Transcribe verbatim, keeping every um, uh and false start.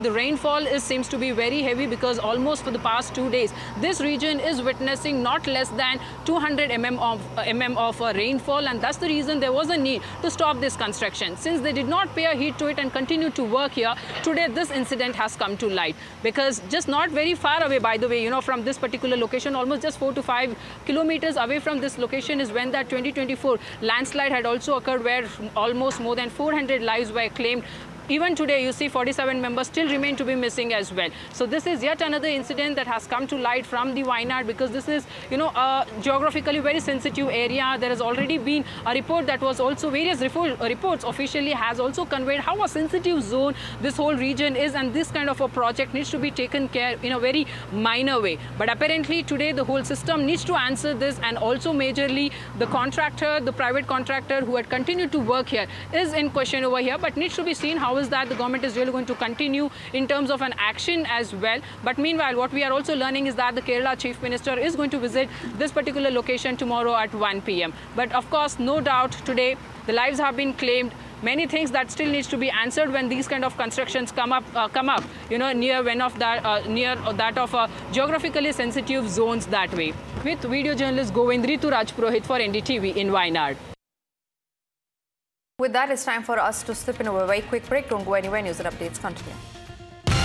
The rainfall is, seems to be very heavy because almost for the past two days, this region is witnessing not less than two hundred millimeters of, uh, mm of uh, rainfall, and that's the reason there was a need to stop this construction. Since they did not pay a heed to it and continued to work here, today this incident has come to light. Because just not very far away, by the way, you know, from this particular location, almost just four to five kilometers away from this location is when that twenty twenty-four landslide had also occurred, where almost more than four hundred lives were claimed. Even today, you see forty-seven members still remain to be missing as well. So this is yet another incident that has come to light from the Wayanad, because this is, you know, a geographically very sensitive area. There has already been a report that was also various reports officially has also conveyed how a sensitive zone this whole region is, and this kind of a project needs to be taken care in a very minor way. But apparently today the whole system needs to answer this, and also majorly the contractor, the private contractor who had continued to work here is in question over here, but needs to be seen how is that the government is really going to continue in terms of an action as well. But meanwhile, what we are also learning is that the Kerala Chief Minister is going to visit this particular location tomorrow at one P M But of course, no doubt today the lives have been claimed. Many things that still needs to be answered when these kind of constructions come up, uh, come up, you know, near one of that, uh, near that of uh, geographically sensitive zones that way. With video journalist Govind Rituraj Purohit for N D T V in Wayanad. With that, it's time for us to slip in a very quick break. Don't go anywhere. News and updates continue.